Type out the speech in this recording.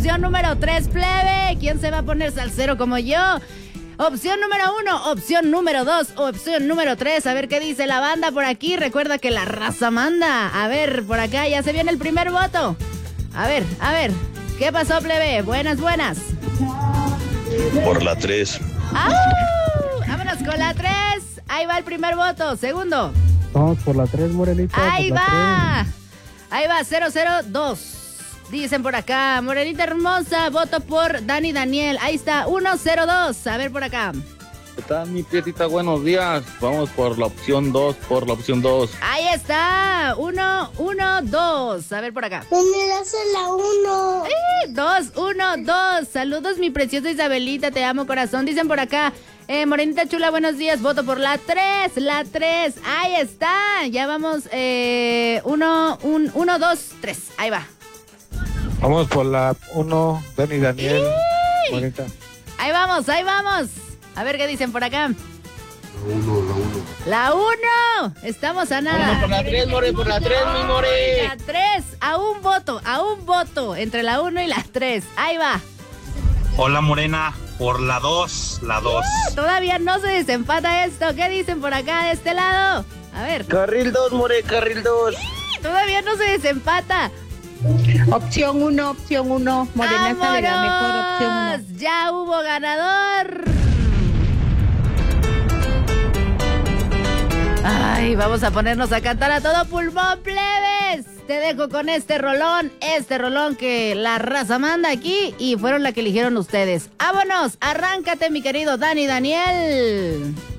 opción número 3, plebe. ¿Quién se va a poner salsero como yo? Opción número 1, opción número 2, opción número 3. A ver qué dice la banda por aquí. Recuerda que la raza manda. A ver, por acá ya se viene el primer voto. A ver. ¿Qué pasó, plebe? Buenas. Por la 3. ¡Au! Vámonos con la 3. Ahí va el primer voto. Segundo. Vamos por la 3, Morenita. Ahí por la va, 002. Dicen por acá, Morenita hermosa, voto por Dani Daniel. Ahí está, 102. A ver por acá. ¿Qué tal, mi Prietita? Buenos días. Vamos por la opción 2, Ahí está, 112. A ver por acá. ¿Dónde das la 1? 212. Saludos, mi preciosa Isabelita, te amo, corazón. Dicen por acá, Morenita chula, buenos días. Voto por la 3. Ahí está. Ya vamos, 1, 2, 3. Ahí va. Vamos por la 1, Dani Daniel. Morenita. Ahí vamos. A ver qué dicen por acá. La 1. Estamos a nada. Vamos por la 3, More, por la 3, mi More. La 3. A un voto. Entre la 1 y la 3. Ahí va. Hola, Morena. Por la 2. Todavía no se desempata esto. ¿Qué dicen por acá de este lado? A ver. Carril 2, More, carril 2. Todavía no se desempata. Opción 1. Morena sale la mejor opción 1. Ya hubo ganador. Ay, vamos a ponernos a cantar a todo pulmón, plebes. Te dejo con este rolón que la raza manda aquí y fueron la que eligieron ustedes. ¡Vámonos! Arráncate, mi querido Dani Daniel.